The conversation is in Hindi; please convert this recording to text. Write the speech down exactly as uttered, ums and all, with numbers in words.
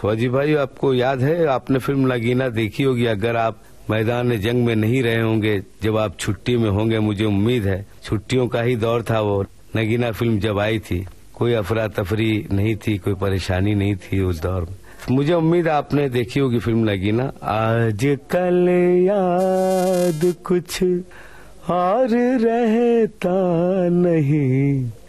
फौजी भाई, आपको याद है, आपने फिल्म नगीना देखी होगी। अगर आप मैदान जंग में नहीं रहे होंगे, जब आप छुट्टी में होंगे, मुझे उम्मीद है, छुट्टियों का ही दौर था वो। नगीना फिल्म जब आई थी, कोई अफरा तफरी नहीं थी, कोई परेशानी नहीं थी उस दौर में। मुझे उम्मीद है आपने देखी होगी फिल्म नगीना। आज कल याद कुछ और रहता नहीं,